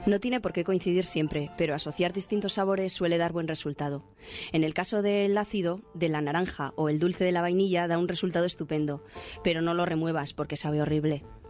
No tiene por qué coincidir siempre, pero asociar distintos sabores suele dar buen resultado. En el caso del ácido, de la naranja o el dulce de la vainilla da un resultado estupendo, pero no lo remuevas porque sabe horrible.